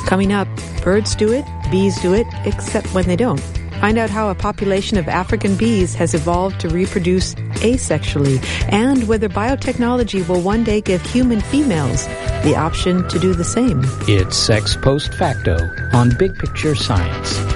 Coming up, birds do it, bees do it, except when they don't. Find out how a population of African bees has evolved to reproduce asexually, and whether biotechnology will one day give human females the option to do the same. It's Sex Post Facto on Big Picture Science.